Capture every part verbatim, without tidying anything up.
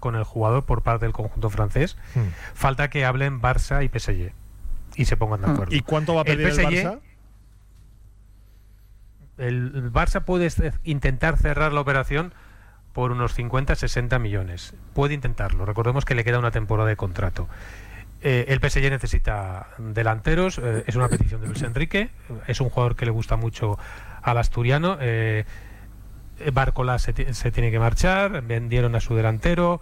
con el jugador por parte del conjunto francés. Hmm. Falta que hablen Barça y P S G y se pongan de acuerdo. ¿Y cuánto va a pedir el, el, P S G, el Barça? El Barça puede intentar cerrar la operación por unos cincuenta a sesenta millones. Puede intentarlo. Recordemos que le queda una temporada de contrato. Eh, el P S G necesita delanteros. Eh, es una petición de Luis Enrique. Es un jugador que le gusta mucho al asturiano. Eh, Barcola se, se tiene que marchar. Vendieron a su delantero.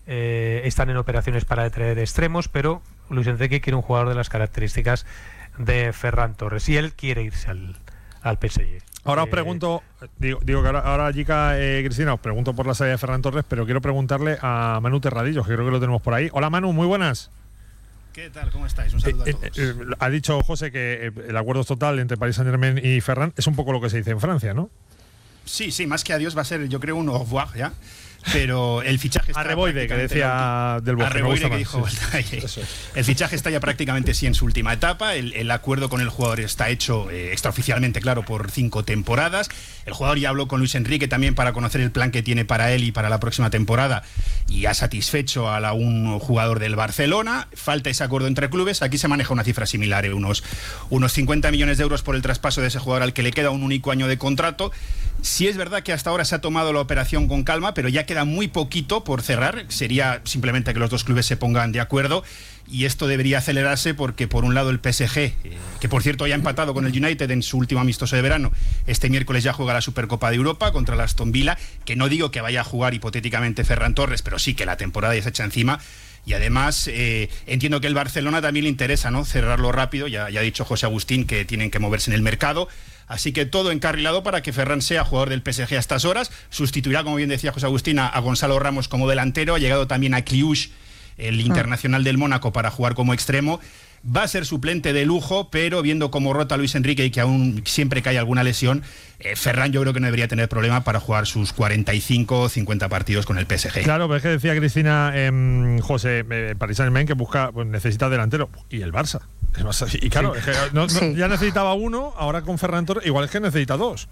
Eh, están en operaciones para traer extremos, pero Luis Enrique quiere un jugador de las características de Ferran Torres. Y él quiere irse al, al P S G. Ahora os pregunto, digo, digo que ahora, ahora Jica, eh, Cristina, os pregunto por la salida de Ferran Torres, pero quiero preguntarle a Manu Terradillos, que creo que lo tenemos por ahí. Hola Manu, muy buenas. ¿Qué tal? ¿Cómo estáis? Un saludo eh, a todos. Eh, eh, ha dicho José que el acuerdo es total entre Paris Saint-Germain y Ferran. Es un poco lo que se dice en Francia, ¿no? Sí, sí, más que adiós va a ser, yo creo, un au revoir ya. Pero el fichaje está Arreboide, que decía del Bosque. Arreboide, que dijo sí, sí. El fichaje está ya prácticamente sí en su última etapa. El, el acuerdo con el jugador está hecho eh, extraoficialmente, claro, por cinco temporadas. El jugador ya habló con Luis Enrique también para conocer el plan que tiene para él y para la próxima temporada, y ha satisfecho a la, un jugador del Barcelona. Falta ese acuerdo entre clubes. Aquí se maneja una cifra similar, eh, unos, unos cincuenta millones de euros por el traspaso de ese jugador al que le queda un único año de contrato. Sí es verdad que hasta ahora se ha tomado la operación con calma, pero ya queda muy poquito por cerrar. Sería simplemente que los dos clubes se pongan de acuerdo, y esto debería acelerarse porque, por un lado, el P S G, eh, que por cierto ya ha empatado con el United en su último amistoso de verano, este miércoles ya juega la Supercopa de Europa contra el Aston Villa, que no digo que vaya a jugar hipotéticamente Ferran Torres, pero sí que la temporada ya se echa encima. Y además eh, entiendo que el Barcelona también le interesa, ¿no?, cerrarlo rápido. Ya, ya ha dicho José Agustín que tienen que moverse en el mercado. Así que todo encarrilado para que Ferran sea jugador del P S G a estas horas. Sustituirá, como bien decía José Agustín, a, a Gonzalo Ramos como delantero. Ha llegado también a Cliuch, el internacional del Mónaco, para jugar como extremo. Va a ser suplente de lujo, pero viendo cómo rota Luis Enrique y que aún siempre cae alguna lesión, eh, Ferran yo creo que no debería tener problema para jugar sus cuarenta y cinco o cincuenta partidos con el P S G. Claro, pero es que decía Cristina, eh, José, eh, Paris Saint-Germain, que busca, pues necesita delantero. Y el Barça. Y claro, sí. es que no, no, sí. ya necesitaba uno, ahora con Ferran Torres, igual es que necesita dos.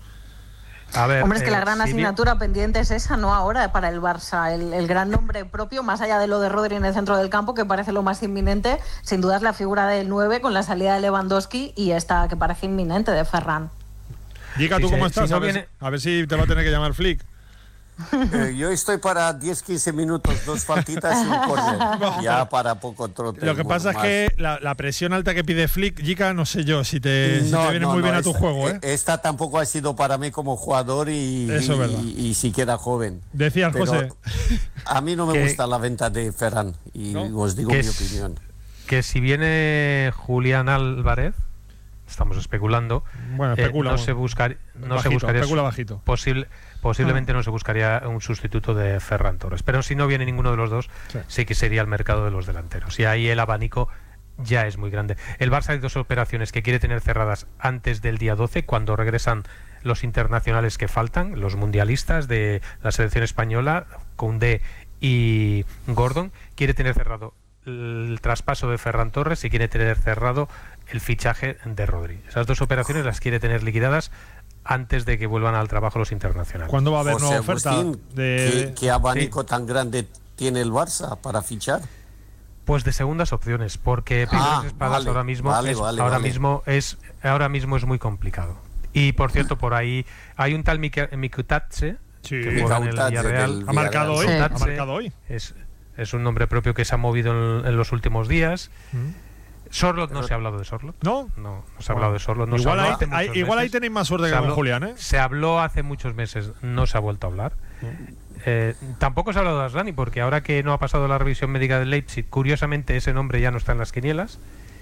A ver, Hombre, es que eh, la gran si asignatura bien... pendiente es esa, no ahora para el Barça. El, el gran nombre propio, más allá de lo de Rodri en el centro del campo, que parece lo más inminente, sin duda es la figura del nueve con la salida de Lewandowski y esta que parece inminente de Ferran. Jica, ¿tú sí, cómo sí, estás? Si no a, ver, viene... a ver si te va a tener que llamar Flick. Eh, yo estoy para diez a quince minutos, dos faltitas y un córner. Ya para poco trote. Lo que pasa más. es que la, la presión alta que pide Flick, Jica, no sé yo si te, no, si te viene no, muy no, bien esta, a tu juego. ¿eh? Esta tampoco ha sido para mí como jugador y, Eso y, es verdad. y, y siquiera joven. Decías, José. A mí no me gusta la venta de Ferran y ¿no? os digo mi es, opinión. Que si viene Julián Álvarez, estamos especulando, bueno, especula, eh, no se buscar, no bajito, se buscaría especula bajito. Posible, posiblemente ah. no se buscaría un sustituto de Ferran Torres, pero si no viene ninguno de los dos, sí. sí que sería el mercado de los delanteros, y ahí el abanico ya es muy grande. El Barça hay dos operaciones que quiere tener cerradas antes del día doce, cuando regresan los internacionales que faltan, los mundialistas de la selección española, Koundé y Gordon. Quiere tener cerrado el traspaso de Ferran Torres y quiere tener cerrado el fichaje de Rodri. Esas dos operaciones las quiere tener liquidadas antes de que vuelvan al trabajo los internacionales. ¿Cuándo va a haber José nueva oferta? Agustín, de... ¿qué, ¿Qué abanico sí. tan grande tiene el Barça para fichar? Pues de segundas opciones, porque primeras ah, espadas vale, ahora mismo vale, es, vale, ahora vale. mismo es ahora mismo es muy complicado. Y por cierto, por ahí hay un tal Mikutatse sí. que juega en el Villarreal. Ha marcado hoy. Sí. Ha marcado hoy. Es, es un nombre propio que se ha movido en, en los últimos días. Mm. Sorloth, no se ha hablado de Sorloth. ¿No? No, no se ha hablado de Sorloth. No igual ahí, hay, igual ahí tenéis más suerte que con Julián, ¿eh? Se habló hace muchos meses, no se ha vuelto a hablar. Mm. Eh, tampoco se ha hablado de Asllani, porque ahora que no ha pasado la revisión médica del Leipzig, curiosamente ese nombre ya no está en las quinielas.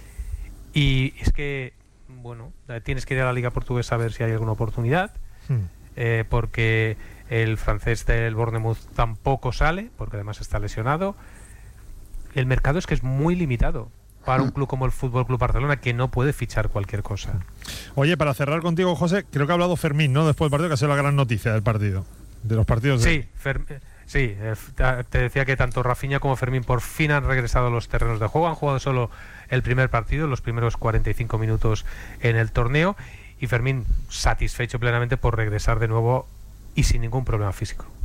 Y es que, bueno, tienes que ir a la Liga Portuguesa a ver si hay alguna oportunidad. Mm. Eh, porque el francés del Bournemouth tampoco sale, porque además está lesionado. El mercado es que es muy limitado para un club como el Fútbol Club Barcelona, que no puede fichar cualquier cosa. Oye, para cerrar contigo, José, creo que ha hablado Fermín, ¿no? Después del partido, que ha sido la gran noticia del partido. De los partidos de... Sí, Fer... sí eh, te decía que tanto Rafinha como Fermín por fin han regresado a los terrenos de juego. Han jugado solo el primer partido, los primeros cuarenta y cinco minutos en el torneo. Y Fermín satisfecho plenamente por regresar de nuevo y sin ningún problema físico.